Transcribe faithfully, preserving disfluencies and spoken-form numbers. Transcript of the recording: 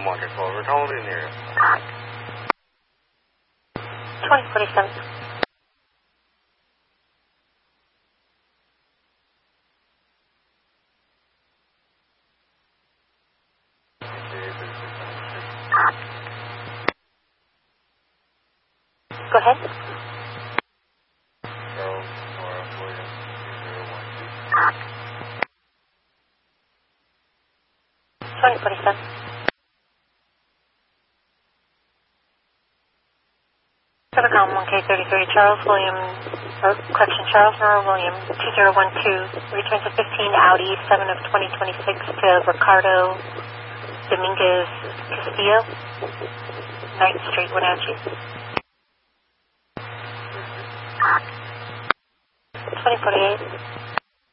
Market Forward. Hold in here. twenty forty-seven. Go ahead. Charles Nora Williams, zero one two. twenty forty-seven. Intercom one K thirty-three, Charles William, or correction, Charles Nora William, two zero one two, return to fifteen Audi, seven of twenty twenty-six to Ricardo Dominguez Castillo, ninth Street, Wenatchee. twenty forty-eight.